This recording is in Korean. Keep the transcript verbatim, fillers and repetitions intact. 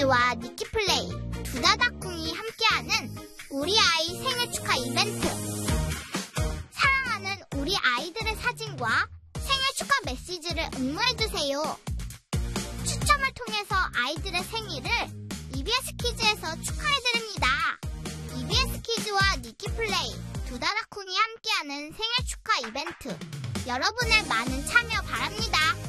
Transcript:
에스키즈와 니키플레이, 두다다쿵이 함께하는 우리 아이 생일 축하 이벤트. 사랑하는 우리 아이들의 사진과 생일 축하 메시지를 응모해주세요. 추첨을 통해서 아이들의 생일을 이비에스 키즈에서 축하해드립니다. 이비에스 키즈와 니키플레이, 두다다쿵이 함께하는 생일 축하 이벤트. 여러분의 많은 참여 바랍니다.